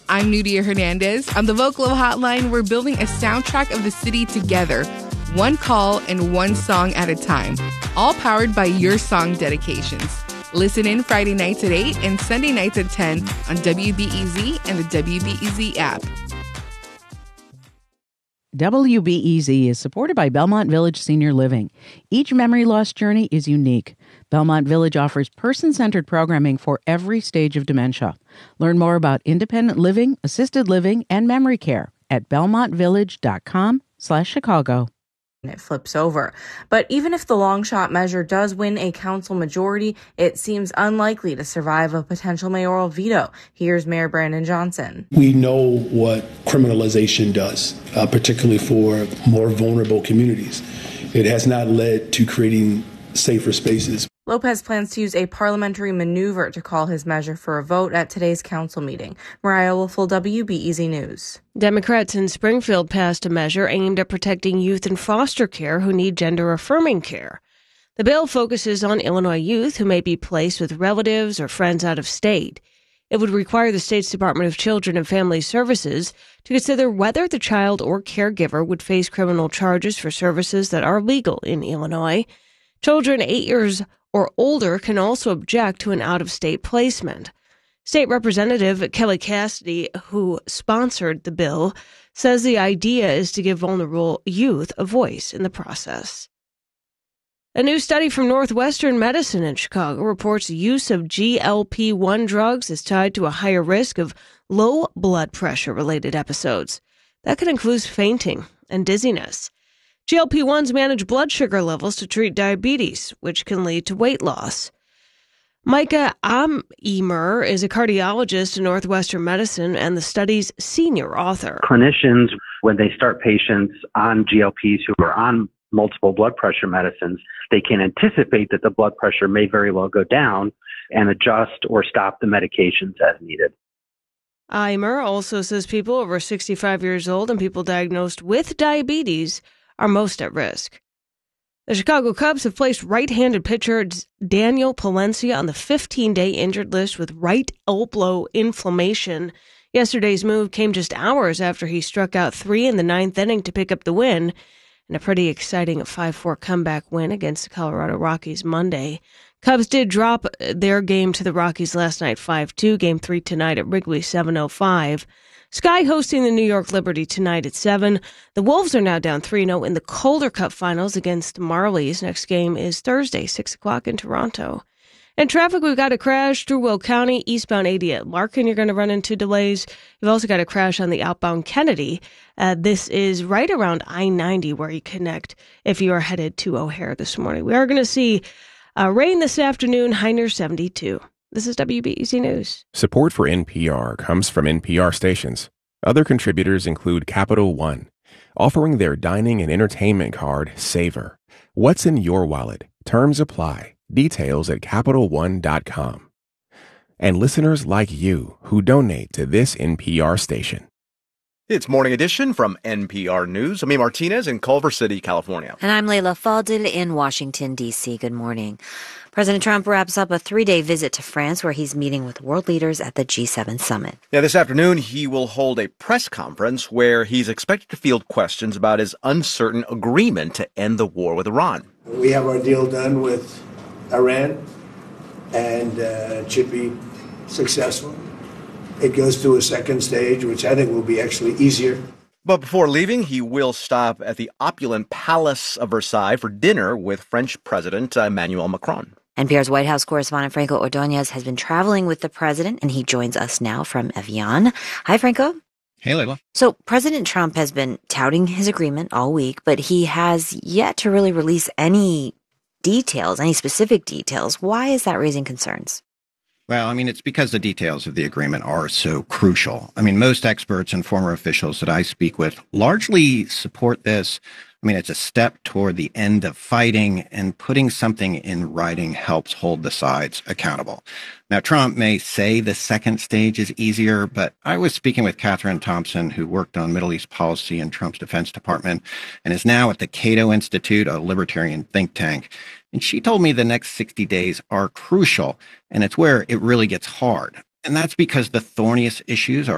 I'm Nudia Hernandez. On the Vocalo Hotline, we're building a soundtrack of the city together, one call and one song at a time, all powered by your song dedications. Listen in Friday nights at 8 and Sunday nights at 10 on WBEZ and the WBEZ app. WBEZ is supported by Belmont Village Senior Living. Each memory loss journey is unique. Belmont Village offers person-centered programming for every stage of dementia. Learn more about independent living, assisted living, and memory care at belmontvillage.com/Chicago. It flips over. But even if the long shot measure does win a council majority, it seems unlikely to survive a potential mayoral veto. Here's Mayor Brandon Johnson. We know what criminalization does, particularly for more vulnerable communities. It has not led to creating safer spaces. Lopez plans to use a parliamentary maneuver to call his measure for a vote at today's council meeting. Mariah Wolfel, WBEZ News. Democrats in Springfield passed a measure aimed at protecting youth in foster care who need gender-affirming care. The bill focuses on Illinois youth who may be placed with relatives or friends out of state. It would require the state's Department of Children and Family Services to consider whether the child or caregiver would face criminal charges for services that are legal in Illinois. Children 8 years or older can also object to an out-of-state placement. State Representative Kelly Cassidy, who sponsored the bill, says the idea is to give vulnerable youth a voice in the process. A new study from Northwestern Medicine in Chicago reports the use of GLP-1 drugs is tied to a higher risk of low blood pressure-related episodes. That could include fainting and dizziness. GLP-1s manage blood sugar levels to treat diabetes, which can lead to weight loss. Micah Ammer is a cardiologist in Northwestern Medicine and the study's senior author. Clinicians, when they start patients on GLPs who are on multiple blood pressure medicines, they can anticipate that the blood pressure may very well go down and adjust or stop the medications as needed. Eimer also says people over 65 years old and people diagnosed with diabetes are most at risk. The Chicago Cubs have placed right-handed pitcher Daniel Palencia on the 15-day injured list with right elbow inflammation. Yesterday's move came just hours after he struck out 3 in the 9th inning to pick up the win, and a pretty exciting 5-4 comeback win against the Colorado Rockies Monday. Cubs did drop their game to the Rockies last night 5-2, Game 3 tonight at Wrigley 7:05. Sky hosting the New York Liberty tonight at 7. The Wolves are now down 3-0 in the Calder Cup finals against the Marlies. Next game is Thursday, 6 o'clock in Toronto. In traffic, we've got a crash through Will County, eastbound 80 at Larkin. You're going to run into delays. You've also got a crash on the outbound Kennedy. This is right around I-90 where you connect if you are headed to O'Hare this morning. We are going to see rain this afternoon, high near 72. This is WBEZ News. Support for NPR comes from NPR stations. Other contributors include Capital One, offering their dining and entertainment card, Savor. What's in your wallet? Terms apply. Details at CapitalOne.com. And listeners like you who donate to this NPR station. It's Morning Edition from NPR News. I'm Martinez in Culver City, California. And I'm Leila Fadel in Washington, D.C. Good morning. President Trump wraps up a 3-day visit to France where he's meeting with world leaders at the G7 summit. Yeah, this afternoon he will hold a press conference where he's expected to field questions about his uncertain agreement to end the war with Iran. We have our deal done with Iran, and it should be successful. It goes to a second stage, which I think will be actually easier. But before leaving, he will stop at the opulent Palace of Versailles for dinner with French President Emmanuel Macron. NPR's White House correspondent Franco Ordonez has been traveling with the president, and he joins us now from Evian. Hi, Franco. Hey, Leila. So President Trump has been touting his agreement all week, but he has yet to really release any details, any specific details. Why is that raising concerns? Well, I mean, it's because the details of the agreement are so crucial. I mean, most experts and former officials that I speak with largely support this. I mean, it's a step toward the end of fighting, and putting something in writing helps hold the sides accountable. Now, Trump may say the second stage is easier, but I was speaking with Catherine Thompson, who worked on Middle East policy in Trump's Defense Department and is now at the Cato Institute, a libertarian think tank. And she told me the next 60 days are crucial, and it's where it really gets hard. And that's because the thorniest issues are